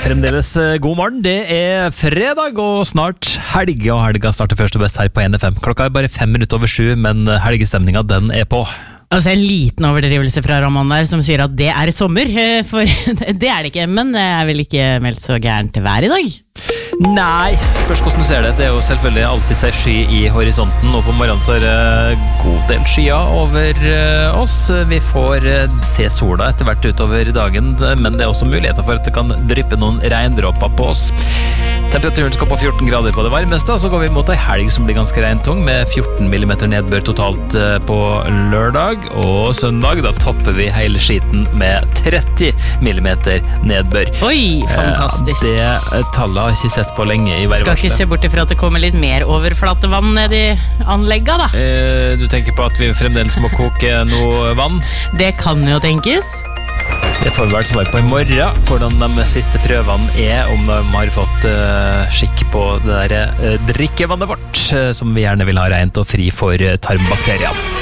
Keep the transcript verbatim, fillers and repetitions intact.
Fremdeles god morgen, det er fredag og snart helg, og helga starter først og best her på N F M. Klokka er bare fem minutter over sju, men helgestemninga den er på. Altså en liten overdrivelse fra Raman der som sier at det er sommer, for det er det ikke, men det er vel ikke meldt så gærent vær i dag? Nei, spørs hvordan du ser det. Det er jo selvfølgelig alltid seg sky i horisonten, og på morgenen så er det god del skyer over oss. Vi får se sola etter hvert utover dagen, men det er også muligheter for at det kan dryppe noen regndråper på oss. Temperaturen skal på fjorten grader på det varmeste, og så går vi mot en helg som blir ganske regntung, med fjorten millimeter nedbør totalt på lørdag, og søndag da topper vi hele skiten med tretti millimeter nedbør. Oi, fantastisk. Det tallet har ikke sett på lenge i værvarslet. Skal ikke se bort ifra at det kommer litt mer overflatevann ned i anlegget da. Eh, du tenker på at vi fremdeles må koke noe vann? Det kan jo tenkes. Det får vi vel svar på i morgen, hvordan de siste prøvene er, om de har fått uh, skikk på det der uh, drikkevannet vårt, uh, som vi gjerne vil ha rent og fri for uh, tarmbakterier.